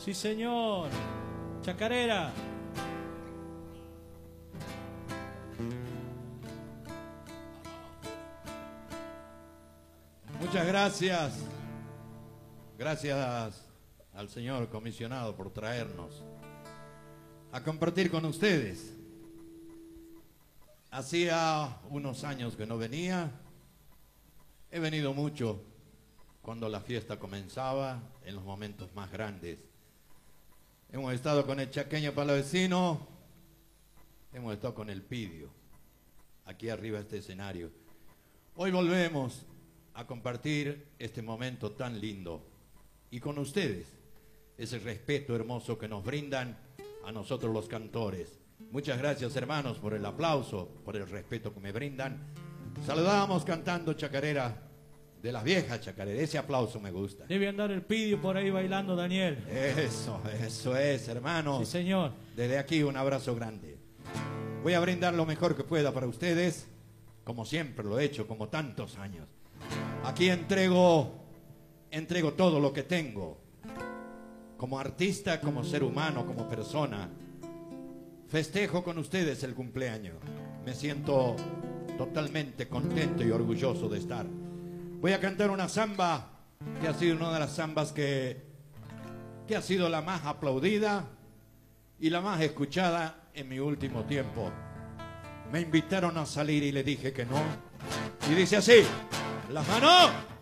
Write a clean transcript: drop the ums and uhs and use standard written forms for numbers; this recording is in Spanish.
Sí, señor. Chacarera. Muchas gracias. Gracias al señor comisionado por traernos a compartir con ustedes. Hacía unos años que no venía. He venido mucho cuando la fiesta comenzaba, en los momentos más grandes. Hemos estado con el Chaqueño Palavecino, hemos estado con el Pidio, aquí arriba de este escenario. Hoy volvemos a compartir este momento tan lindo y con ustedes, ese respeto hermoso que nos brindan a nosotros los cantores. Muchas gracias, hermanos, por el aplauso, por el respeto que me brindan. Saludamos cantando chacarera de las viejas chacareras. Ese aplauso me gusta. Debe andar el Pidio por ahí bailando, Daniel. Eso es, hermanos. Sí, señor. Desde aquí un abrazo grande. Voy a brindar lo mejor que pueda para ustedes, como siempre lo he hecho, como tantos años. Aquí entrego todo lo que tengo, como artista, como ser humano, como persona. Festejo con ustedes el cumpleaños. Me siento totalmente contento y orgulloso de estar. Voy a cantar una samba que ha sido una de las zambas que ha sido la más aplaudida y la más escuchada en mi último tiempo. Me invitaron a salir y le dije que no. Y dice así: las manos.